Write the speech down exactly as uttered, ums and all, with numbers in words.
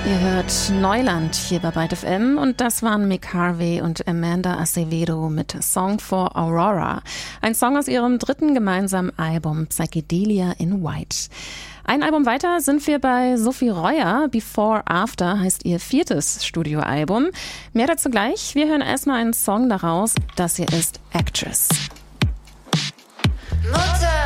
Ihr hört Neuland hier bei Byte F M und das waren Mick Harvey und Amanda Acevedo mit Song for Aurora. Ein Song aus ihrem dritten gemeinsamen Album Psychedelia in White. Ein Album weiter sind wir bei Sophie Reuer. Before After heißt ihr viertes Studioalbum. Mehr dazu gleich. Wir hören erstmal einen Song daraus. Das hier ist Actress. Mutter